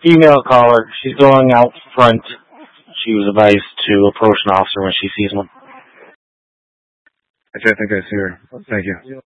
Female caller. She's going out front. She was advised to approach an officer when she sees one. Actually, I think I see her. Thank you.